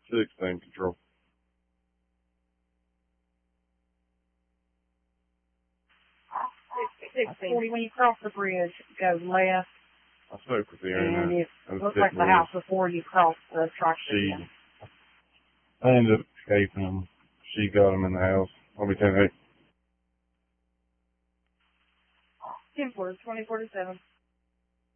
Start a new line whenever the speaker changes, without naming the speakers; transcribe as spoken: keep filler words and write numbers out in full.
Sixteen control.
Sixteen. Forty. When you cross the bridge, go left.
I spoke with her
and
and
it looks like the house before you cross the truck.
She, I ended up escaping them. She got them in the house. I'll be ten eight.
ten four, twenty forty-seven.